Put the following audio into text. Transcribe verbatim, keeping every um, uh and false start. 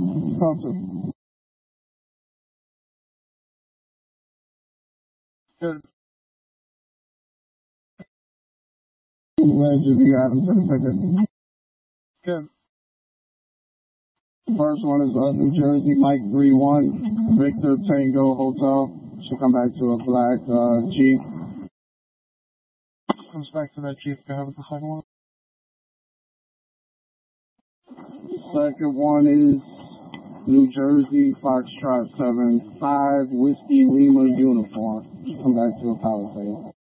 Talk to. Good. Glad you be out of Good. First one is uh, New Jersey, Mike three one, Victor Tango Hotel. Should come back to a black uh, Jeep. Comes back to that Jeep. Go ahead with the second one. Second one is New Jersey, Foxtrot seven five, Whiskey Lima uniform. Should come back to a Palisade.